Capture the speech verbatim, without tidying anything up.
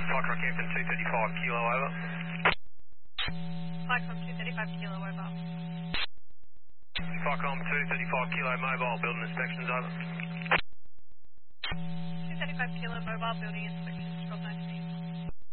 Foxtrot Campton two thirty-five kilo over. Foxcom two thirty-five kilo over. Foxcom two thirty-five kilo mobile, building inspections over. two thirty-five kilo mobile building inspections, drop